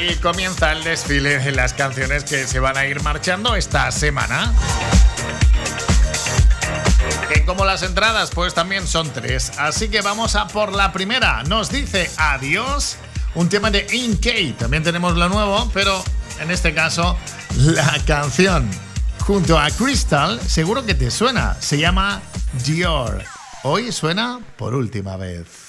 Y comienza el desfile de las canciones que se van a ir marchando esta semana. Que como las entradas, pues también son 3. Así que vamos a por la primera. Nos dice adiós un tema de In-K. También tenemos lo nuevo, pero en este caso la canción junto a Crystal, seguro que te suena. Se llama Dior. Hoy suena por última vez.